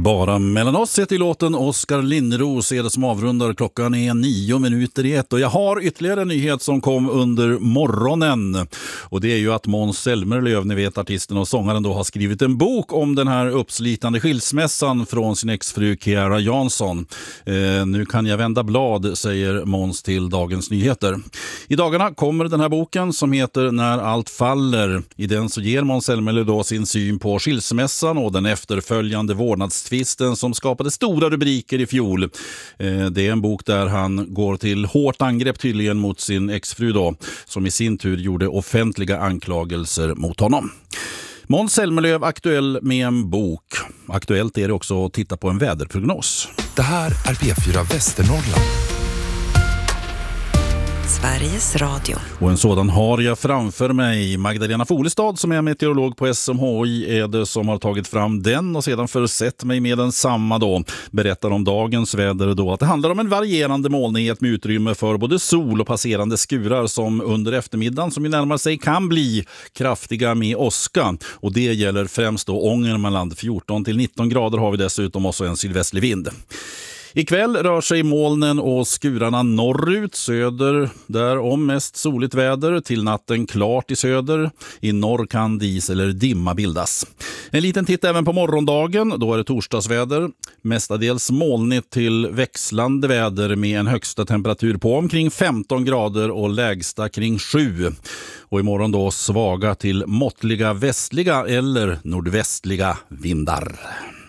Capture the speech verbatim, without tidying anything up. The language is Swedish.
Bara mellan oss heter låten Oskar Lindros är det som avrundar. Klockan är nio minuter i ett och jag har ytterligare en nyhet som kom under morgonen. Och det är ju att Måns Zelmerlöw, ni vet artisten och sångaren, då har skrivit en bok om den här uppslitande skilsmässan från sin exfru Ciara Jansson. Eh, nu kan jag vända blad, säger Måns till Dagens Nyheter. I dagarna kommer den här boken som heter När allt faller. I den så ger Måns Zelmerlöw då sin syn på skilsmässan och den efterföljande vårdnads tvisten som skapade stora rubriker i fjol. Det är en bok där han går till hårt angrepp tydligen mot sin exfru då, som i sin tur gjorde offentliga anklagelser mot honom. Måns Zelmerlöw aktuell med en bok. Aktuellt är det också att titta på en väderprognos. Det här är P fyra Västernorrland. Sveriges Radio. Och en sådan har jag framför mig. Magdalena Folestad som är meteorolog på S M H I är det som har tagit fram den och sedan försett mig med den samma då. Berättar om dagens väder då att det handlar om en varierande molnighet med utrymme för både sol och passerande skurar som under eftermiddagen som ju närmar sig kan bli kraftiga med åska. Och det gäller främst då Ångermanland. fjorton till nitton grader har vi dessutom också en sydvästlig vind. Ikväll rör sig molnen och skurarna norrut, söder där om mest soligt väder, till natten klart i söder. I norr kan dis eller dimma bildas. En liten titt även på morgondagen, då är det torsdagsväder. Mestadels molnigt till växlande väder med en högsta temperatur på omkring femton grader och lägsta kring sju. Och imorgon då svaga till måttliga västliga eller nordvästliga vindar.